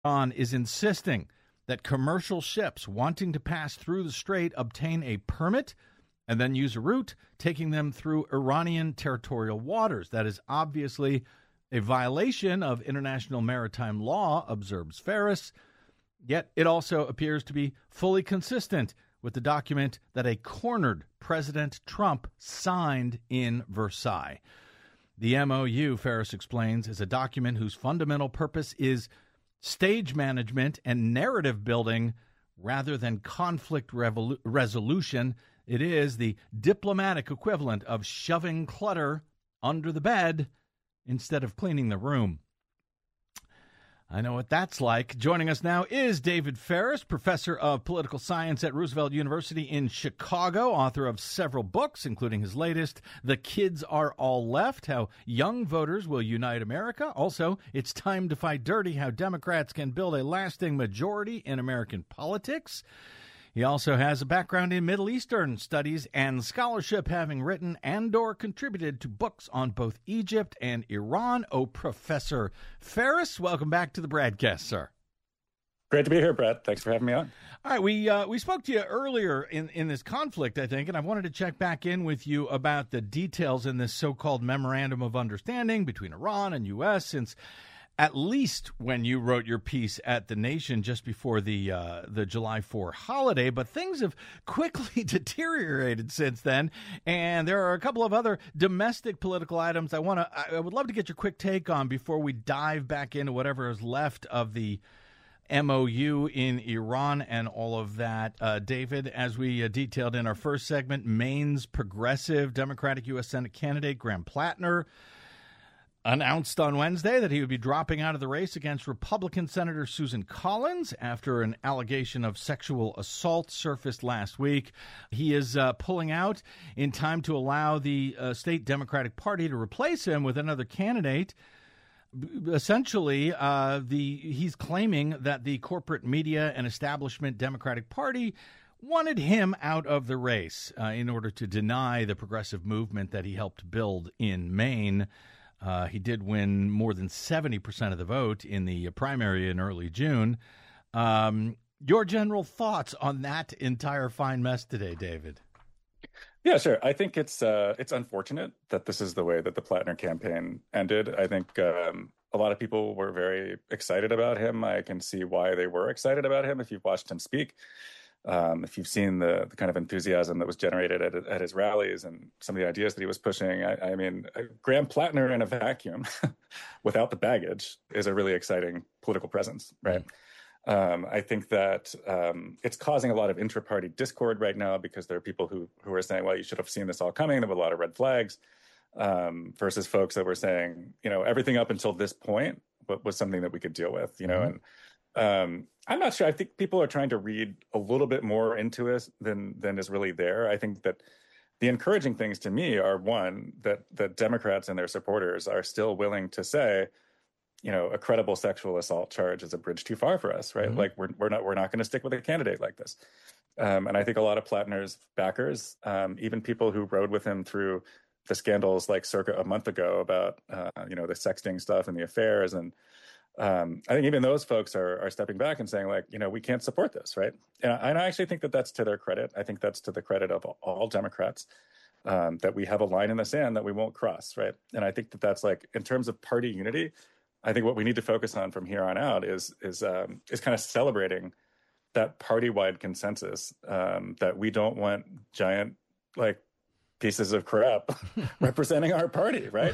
Iran is insisting that commercial ships wanting to pass through the strait obtain a permit and then use a route taking them through Iranian territorial waters. That is obviously a violation of international maritime law, observes Ferris, yet it also appears to be fully consistent with the document that a cornered President Trump signed in Versailles. The MOU, Ferris explains, is a document whose fundamental purpose is stage management and narrative building rather than conflict resolution. It is the diplomatic equivalent of shoving clutter under the bed instead of cleaning the room. I know what that's like. Joining us now is David Ferris, professor of political science at Roosevelt University in Chicago, author of several books, including his latest, The Kids Are All Left, How Young Voters Will Unite America. Also, It's Time to Fight Dirty, How Democrats Can Build a Lasting Majority in American Politics. He also has a background in Middle Eastern studies and scholarship, having written and or contributed to books on both Egypt and Iran. Oh, Professor Ferris, welcome back to the broadcast, sir. Great to be here, Brett. Thanks for having me on. All right, we spoke to you earlier in this conflict, I think, and I wanted to check back in with you about the details in this so-called memorandum of understanding between Iran and U.S., since at least when you wrote your piece at The Nation just before the July 4 holiday, but things have quickly deteriorated since then, and there are a couple of other domestic political items I would love to get your quick take on before we dive back into whatever is left of the MOU in Iran and all of that. David, as we detailed in our first segment, Maine's progressive Democratic U.S. Senate candidate Graham Plattner announced on Wednesday that he would be dropping out of the race against Republican Senator Susan Collins after an allegation of sexual assault surfaced last week. He is pulling out in time to allow the state Democratic Party to replace him with another candidate. Essentially, he's claiming that the corporate media and establishment Democratic Party wanted him out of the race in order to deny the progressive movement that he helped build in Maine. He did win more than 70% of the vote in the primary in early June. Your general thoughts on that entire fine mess today, David? Yeah, sure. I think it's unfortunate that this is the way that the Plattner campaign ended. I think a lot of people were very excited about him. I can see why they were excited about him if you've watched him speak. If you've seen the kind of enthusiasm that was generated at his rallies and some of the ideas that he was pushing, I mean, Graham Plattner in a vacuum without the baggage is a really exciting political presence, right? I think that it's causing a lot of intra-party discord right now because there are people who are saying, well, you should have seen this all coming. There were a lot of red flags versus folks that were saying, everything up until this point was something that we could deal with, and I'm not sure. I think people are trying to read a little bit more into it than is really there. I think that the encouraging things to me are, one, that Democrats and their supporters are still willing to say, a credible sexual assault charge is a bridge too far for us, right? Mm-hmm. Like we're not going to stick with a candidate like this. And I think a lot of Plattner's backers, even people who rode with him through the scandals like circa a month ago about the sexting stuff and the affairs, and I think even those folks are stepping back and saying, like, we can't support this, right? And I actually think that that's to their credit. I think that's to the credit of all Democrats, that we have a line in the sand that we won't cross, right? And I think that that's, like, in terms of party unity, I think what we need to focus on from here on out is kind of celebrating that party-wide consensus, that we don't want giant, like, pieces of crap representing our party, right?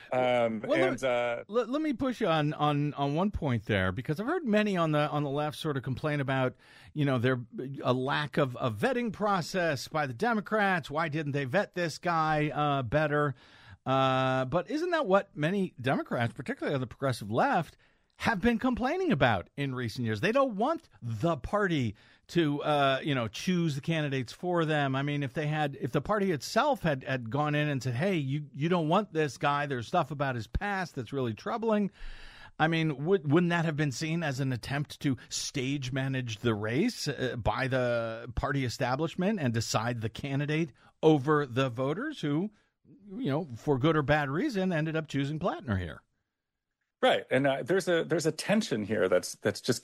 Let me push you on one point there, because I've heard many on the left sort of complain about, there a lack of a vetting process by the Democrats. Why didn't they vet this guy better? But isn't that what many Democrats, particularly on the progressive left, have been complaining about in recent years? They don't want the party to, choose the candidates for them. I mean, if the party itself had gone in and said, hey, you don't want this guy, there's stuff about his past that's really troubling, I mean, wouldn't that have been seen as an attempt to stage manage the race by the party establishment and decide the candidate over the voters who, for good or bad reason, ended up choosing Plattner here? Right, and there's a tension here that's just